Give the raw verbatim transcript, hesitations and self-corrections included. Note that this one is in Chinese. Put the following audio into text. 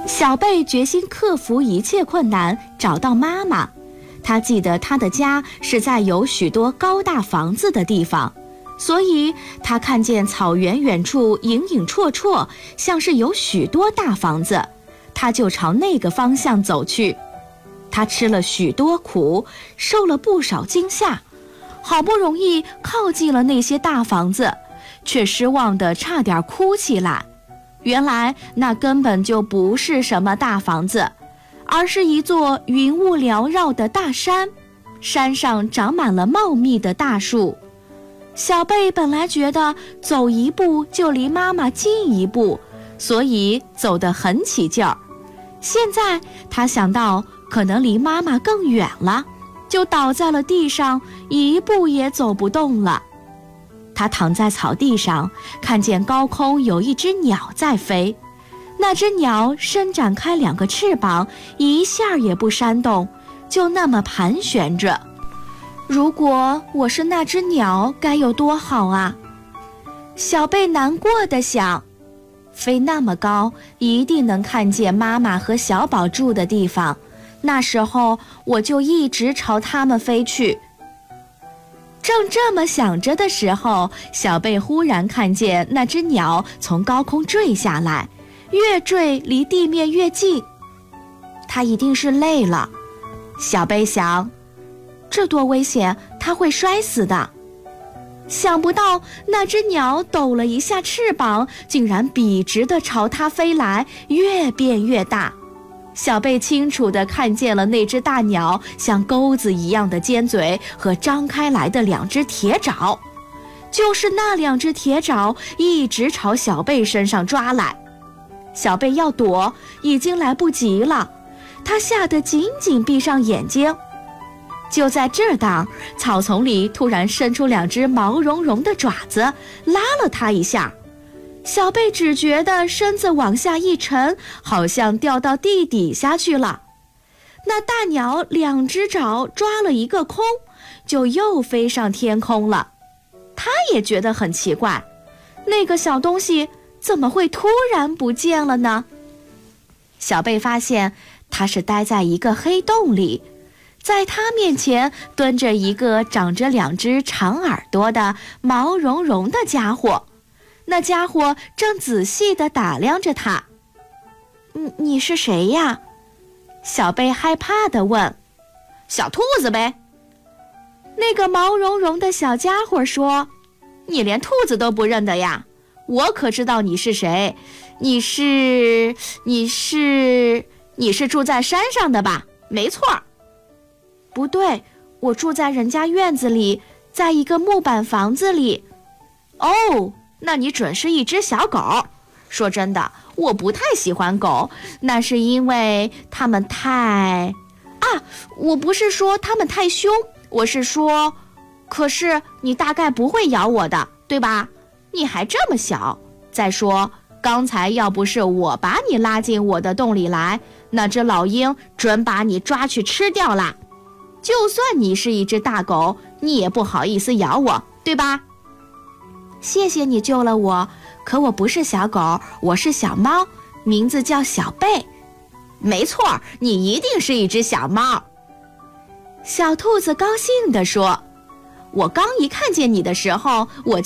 小贝决心克服一切困难，找到妈妈。他记得他的家是在有许多高大房子的地方，所以他看见草原远处影影绰绰，像是有许多大房子，他就朝那个方向走去。他吃了许多苦，受了不少惊吓，好不容易靠近了那些大房子，却失望得差点哭起来。原来那根本就不是什么大房子，而是一座云雾缭绕的大山，山上长满了茂密的大树。小贝本来觉得走一步就离妈妈近一步，所以走得很起劲儿。现在他想到可能离妈妈更远了，就倒在了地上，一步也走不动了。他躺在草地上，看见高空有一只鸟在飞，那只鸟伸展开两个翅膀，一下也不扇动，就那么盘旋着。如果我是那只鸟，该有多好啊！小贝难过地想，飞那么高，一定能看见妈妈和小宝住的地方，那时候我就一直朝他们飞去。正这么想着的时候，小贝忽然看见那只鸟从高空坠下来，越坠离地面越近。它一定是累了，小贝想，这多危险，它会摔死的。想不到那只鸟抖了一下翅膀，竟然笔直地朝它飞来，越变越大。小贝清楚地看见了那只大鸟像钩子一样的尖嘴和张开来的两只铁爪，就是那两只铁爪一直朝小贝身上抓来。小贝要躲，已经来不及了，他吓得紧紧闭上眼睛。就在这当，草丛里突然伸出两只毛茸茸的爪子，拉了他一下。小贝只觉得身子往下一沉，好像掉到地底下去了。那大鸟两只爪抓了一个空，就又飞上天空了。他也觉得很奇怪，那个小东西怎么会突然不见了呢？小贝发现它是待在一个黑洞里，在他面前蹲着一个长着两只长耳朵的毛茸茸的家伙。那家伙正仔细地打量着他。你你是谁呀？小贝害怕地问。小兔子呗。那个毛茸茸的小家伙说，你连兔子都不认得呀？我可知道你是谁，你是你是你是住在山上的吧？没错。不对，我住在人家院子里，在一个木板房子里。哦，那你准是一只小狗。说真的，我不太喜欢狗，那是因为它们太……啊，我不是说它们太凶，我是说……可是你大概不会咬我的，对吧？你还这么小。再说，刚才要不是我把你拉进我的洞里来，那只老鹰准把你抓去吃掉啦。就算你是一只大狗，你也不好意思咬我，对吧？谢谢你救了我，可我不是小狗，我是小猫，名字叫小贝。没错，你一定是一只小猫。小兔子高兴地说，我刚一看见你的时候，我